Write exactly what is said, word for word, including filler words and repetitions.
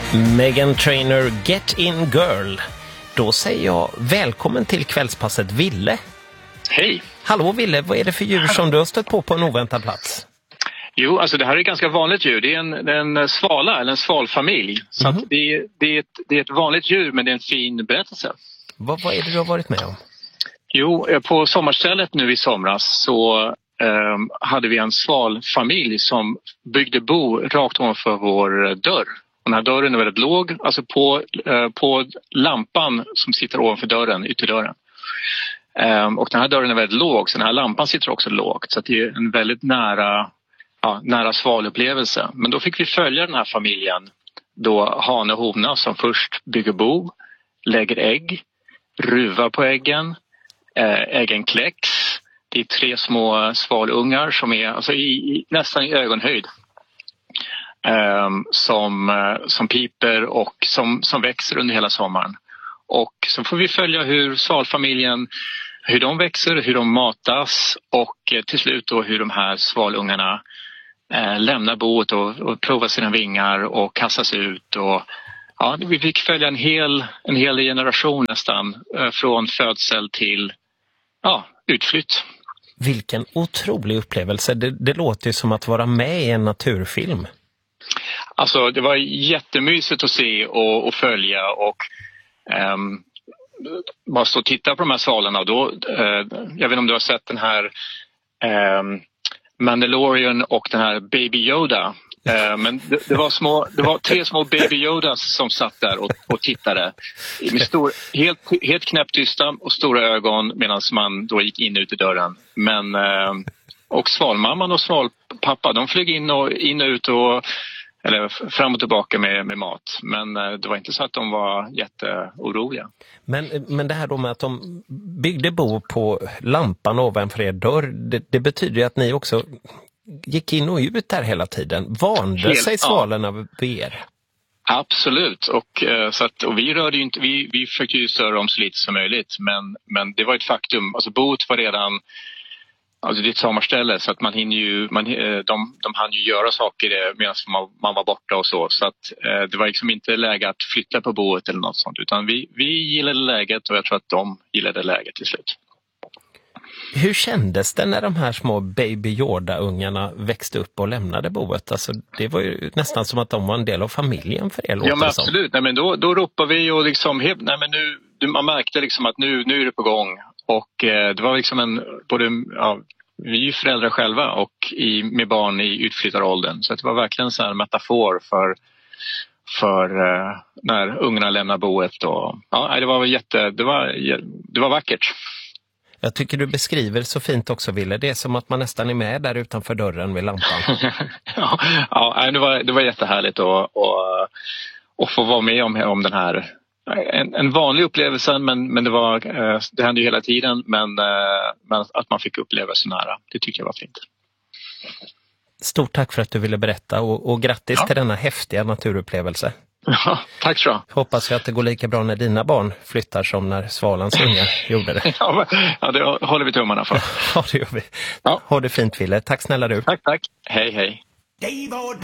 Meghan Trainor, Get In Girl. Då säger jag välkommen till kvällspasset Ville. Hej. Hallå Ville, vad är det för djur som du har stött på på en oväntad plats? Jo, alltså det här är ett ganska vanligt djur. Det är en, en svala eller en svalfamilj. Så Mm. att det, är, det, är ett, det är ett vanligt djur, men det är en fin berättelse. Vad, vad är det du har varit med om? Jo, på sommarstället nu i somras så um, hade vi en svalfamilj som byggde bo rakt ovanför vår dörr. Den här dörren är väldigt låg, alltså på, uh, på lampan som sitter ovanför dörren, ytterdörren. Um, och den här dörren är väldigt låg, så den här lampan sitter också lågt. Så att det är en väldigt nära, ja, nära svalupplevelse. Men då fick vi följa den här familjen, då hane och hona som först bygger bo, lägger ägg, ruvar på äggen, äh, äggen kläcks. Det är tre små svalungar som är alltså i, i, nästan i ögonhöjd. Um, som, uh, som piper och som, som växer under hela sommaren. Och så får vi följa hur svalfamiljen, hur de växer, hur de matas och uh, till slut då hur de här svalungarna uh, lämnar boet och, och provar sina vingar och kastas ut. Och, ja, vi fick följa en hel, en hel generation nästan uh, från födsel till ja, utflytt. Vilken otrolig upplevelse. Det, det låter ju som att vara med i en naturfilm. Alltså det var jättemysigt att se och, och följa och um, bara stå och titta på de här svalorna. Då, uh, jag vet inte om du har sett den här um, Mandalorian och den här Baby Yoda. Uh, men det, det, var små, det var tre små Baby Yodas som satt där och, och tittade. Med stor, helt, helt knäpptysta och stora ögon medan man då gick in ut i dörren. Men, uh, och svalmamman och svalpappa, de flög in och, in och ut och eller fram och tillbaka med, med mat. Men eh, det var inte så att de var jätteoroliga. Men, men det här då med att de byggde bo på lampan ovanför er dörr, det, det betyder ju att ni också gick in och ut där hela tiden. Vande Helt, sig svalarna ja. vid er? Absolut. Och, eh, så att, och vi rörde ju inte, vi, vi försökte ju störa dem så lite som möjligt. Men, men det var ett faktum. Alltså boet var redan... Alltså det är ett sommarställe så att man hinner ju, man, de, de hann ju göra saker medan man, man var borta och så. Så att eh, det var liksom inte läge att flytta på boet eller något sånt. Utan vi, vi gillade läget och jag tror att de gillade läget till slut. Hur kändes det när de här små Baby Yoda-ungarna växte upp och lämnade boet? Alltså det var ju nästan som att de var en del av familjen för er. Ja men absolut, nej, men då, då ropade vi och liksom, nej, men nu, man märkte liksom att nu, nu är det på gång. Och eh, det var liksom en, både, ja, vi är ju föräldrar själva och i, med barn i utflyttaråldern. Så det var verkligen en sån här metafor för, för eh, när ungarna lämnar boet. Och, ja, det var jätte, det var, det var vackert. Jag tycker du beskriver så fint också, Ville. Det är som att man nästan är med där utanför dörren vid lampan. ja, ja det, var, det var jättehärligt att, att, att få vara med om, om den här... En, en vanlig upplevelse, men, men det, var, det hände ju hela tiden. Men, men att man fick uppleva så nära, det tycker jag var fint. Stort tack för att du ville berätta och, och grattis ja. till denna häftiga naturupplevelse. Ja, tack så. Hoppas jag att det går lika bra när dina barn flyttar som när svalans unga gjorde det. Ja, ja, det håller vi tummarna för. Ja, det gör vi. Ja. Ha det fint, Ville. Tack snälla du. Tack, tack. Hej, hej.